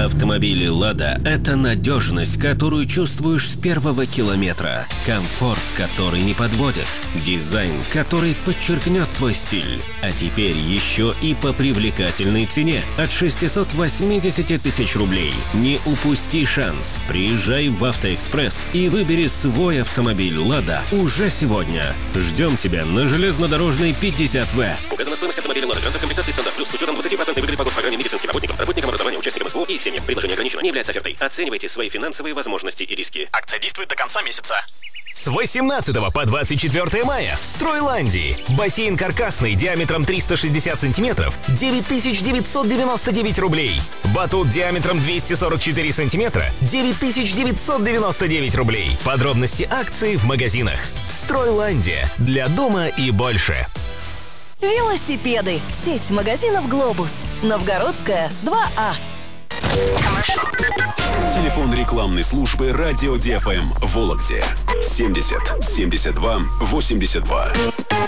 Автомобили «Лада» — это надежность, которую чувствуешь с первого километра. Комфорт, который не подводит. Дизайн, который подчеркнет твой стиль. А теперь еще и по привлекательной цене от 680 тысяч рублей. Не упусти шанс. Приезжай в «Автоэкспресс» и выбери свой автомобиль «Лада» уже сегодня. Ждем тебя на железнодорожной 50В. Указана стоимость автомобиля «Лада Гранта» комплектации стандарт плюс с учетом 20% выгоды по госпрограмме медицинским работникам, работникам образования, участникам СВО и их семьям. Предложение ограничено, не является офертой. Оценивайте свои финансовые возможности и риски. Акция действует до конца месяца. С 18 по 24 мая в Стройландии. Бассейн каркасный диаметром 360 сантиметров – 9999 рублей. Батут диаметром 244 сантиметра – 9999 рублей. Подробности акции в магазинах. Стройландия. Для дома и больше. Велосипеды. Сеть магазинов «Глобус». Новгородская, 2А. Телефон рекламной службы «Радио ДФМ» в Вологде 70 72 82.